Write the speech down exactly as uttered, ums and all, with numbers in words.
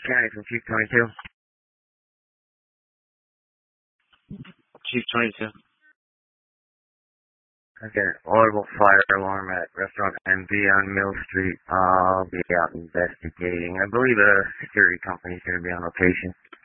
County from Chief twenty-two. Chief twenty-two. Okay, audible fire alarm at Restaurant M V on Mill Street. I'll be out investigating. I believe a security company is going to be on location.